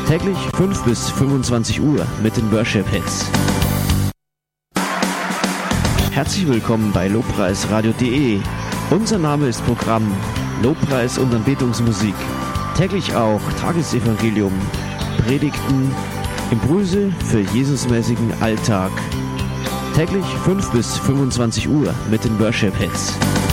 Täglich 5 bis 25 Uhr mit den Worship-Hits. Herzlich willkommen bei lobpreisradio.de. Unser Name ist Programm Lobpreis und Anbetungsmusik. Täglich auch Tagesevangelium, Predigten, Impulse für Jesusmäßigen Alltag. Täglich 5 bis 25 Uhr mit den Worship-Hits.